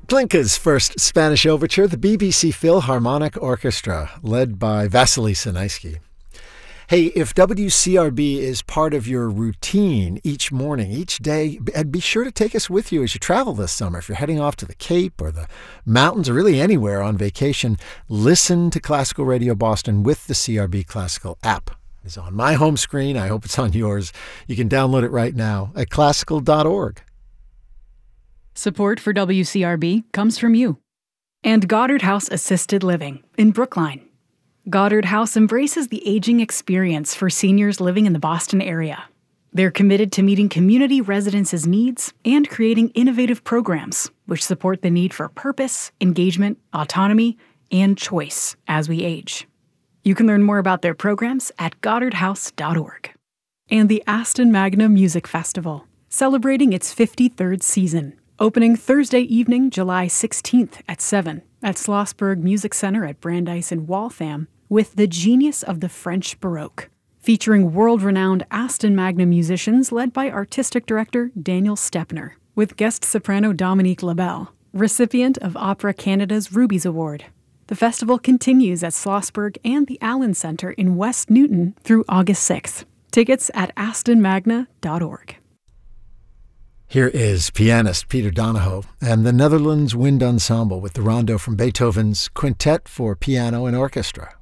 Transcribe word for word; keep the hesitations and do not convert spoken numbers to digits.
Glinka's first Spanish overture, the B B C Philharmonic Orchestra, led by Vasily Sinaisky. Hey, if W C R B is part of your routine each morning, each day, be sure to take us with you as you travel this summer. If you're heading off to the Cape or the mountains or really anywhere on vacation, listen to Classical Radio Boston with the C R B Classical app. It's on my home screen. I hope it's on yours. You can download it right now at classical dot org. Support for W C R B comes from you and Goddard House Assisted Living in Brookline. Goddard House embraces the aging experience for seniors living in the Boston area. They're committed to meeting community residents' needs and creating innovative programs which support the need for purpose, engagement, autonomy, and choice as we age. You can learn more about their programs at goddard house dot org. And the Aston Magna Music Festival, celebrating its fifty-third season. Opening Thursday evening, July sixteenth at seven at Schlossberg Music Center at Brandeis in Waltham with The Genius of the French Baroque, featuring world-renowned Aston Magna musicians led by artistic director Daniel Stepner, with guest soprano Dominique Labelle, recipient of Opera Canada's Rubies Award. The festival continues at Schlossberg and the Allen Center in West Newton through August sixth. Tickets at aston magna dot org. Here is pianist Peter Donahoe and the Netherlands Wind Ensemble with the rondo from Beethoven's Quintet for Piano and Orchestra.